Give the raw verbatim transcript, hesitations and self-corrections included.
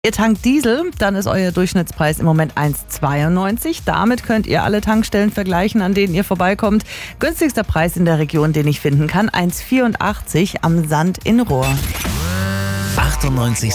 Ihr tankt Diesel, dann ist euer Durchschnittspreis im Moment eins Komma zweiundneunzig. Damit könnt ihr alle Tankstellen vergleichen, an denen ihr vorbeikommt. Günstigster Preis in der Region, den ich finden kann, eins Komma vierundachtzig am Sand in Rohr. achtundneunzig